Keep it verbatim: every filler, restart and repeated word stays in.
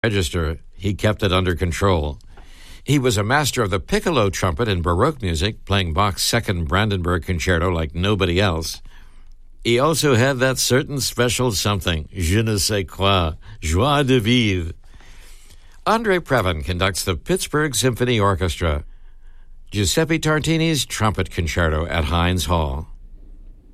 register, he kept it under control. He was a master of the piccolo trumpet in Baroque music, playing Bach's Second Brandenburg Concerto like nobody else. He also had that certain special something, je ne sais quoi, joie de vivre. Andre Previn conducts the Pittsburgh Symphony Orchestra. Giuseppe Tartini's Trumpet Concerto at Heinz Hall.